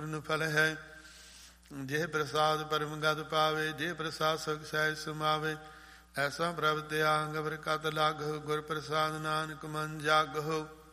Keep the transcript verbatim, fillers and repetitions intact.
ਪੂਰਨ ਫਲ ਹੈ। ਜੇ ਪ੍ਰਸਾਦ ਪਰਮ ਗਤ ਪਾਵੇ, ਜੇ ਪ੍ਰਸਾਦ ਸੁਖ ਸਹਿਜ ਸਮਾਵੇ। ਐਸਾ ਪ੍ਰਭ ਤੇ ਆਂਗ ਬਰਕਤ ਲਾਗਹੁ, ਗੁਰ ਪ੍ਰਸਾਦ ਨਾਨਕ ਮਨ ਜਾਗਹੁ।